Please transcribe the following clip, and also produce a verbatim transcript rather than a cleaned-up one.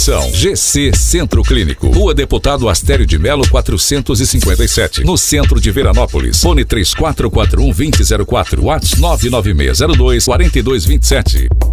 G C Centro Clínico, Rua Deputado Astério de Melo quatrocentos e cinquenta e sete, no centro de Veranópolis. Fone três quatro quatro um, dois zero zero quatro, WhatsApp nove nove seis zero dois, quatro dois dois sete.